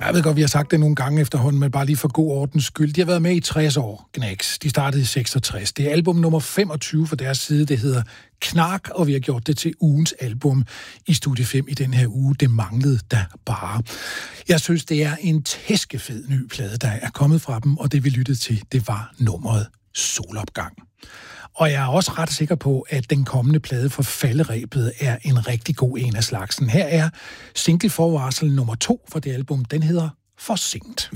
Jeg ved godt, vi har sagt det nogle gange efterhånden, men bare lige for god ordens skyld. De har været med i 60 år, Gnags. De startede i 66. Det er album nummer 25 for deres side. Det hedder Knark, og vi har gjort det til ugens album i Studie 5 i den her uge. Det manglede der bare. Jeg synes, det er en tæskefed ny plade, der er kommet fra dem, og det vi lyttede til, det var nummeret Solopgang. Og jeg er også ret sikker på, at den kommende plade for Falderebet er en rigtig god en af slagsen. Her er single forvarsel nummer 2 for det album. Den hedder For Sent.